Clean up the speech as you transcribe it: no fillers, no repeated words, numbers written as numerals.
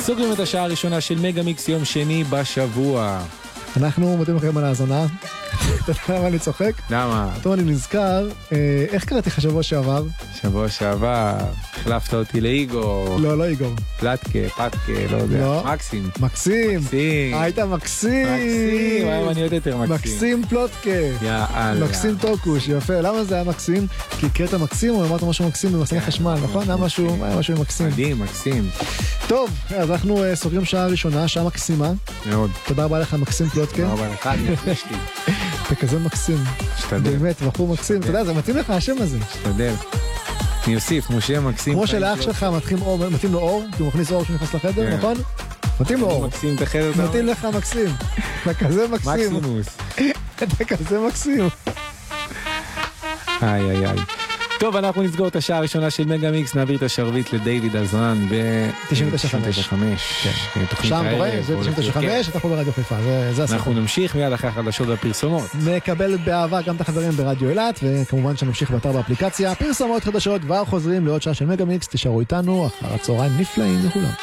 סוגרים את השעה הראשונה של מגה מיקס יום שני בשבוע. אנחנו מודים לכם על ההאזנה. אתה יודע למה אני צוחק? למה? טוב, אני נזכר, איך קראתי לך שבוע שעבר? שבוע שעבר, החלפת אותי לאיגור. לא איגור. פלטקה, פטקה, לא יודע. מקסים. מקסים. היית מקסים. מקסים, היום אני עוד יותר מקסים. מקסים פלוטקה. יאללה. מקסים טוקוש, יפה. למה זה היה מקסים? כי הקראת מקסים, או אמרת משהו מקסים במחסני חשמל, נכון? היה משהו מקסים. מדהים, מקסים. טוב, אז אנחנו סוגרים שעה ראשונה, שעה מקסימה. מאוד. תודה רבה לך, מקסים פלוטקה. תודה רבה לך, אני יש לי. אתה כזה מקסים. שתדל. באמת, בחור מקסים. אתה יודע, זה מתאים לך השם הזה. שתדל. אני אוסיף, משה מקסים. כמו שלאח שלך מתאים לו אור, כי הוא מכניס אור שנכנס לחדר, נכון? מתאים לו אור. מקסים את החדר. מתאים לך מקסים. אתה כזה מקסים. מקסימוס. אתה כזה מקסים. איי. טוב, אנחנו נסגור את השעה הראשונה של מגה מיקס, נעביר את השרביט לדיוויד עזרן ב-99.5. שם קורה, זה 99.5, אתה פה ברדיו חיפה, זה הסיפור. אנחנו נמשיך מיד אחרי החדשות והפרסומות. נקבל באהבה גם את החברים ברדיו אילת, וכמובן שנמשיך באתר באפליקציה. פרסומות חדשות כבר חוזרים לעוד שעה של מגה מיקס, תשארו איתנו, אחר הצהריים נפלאים לכולם.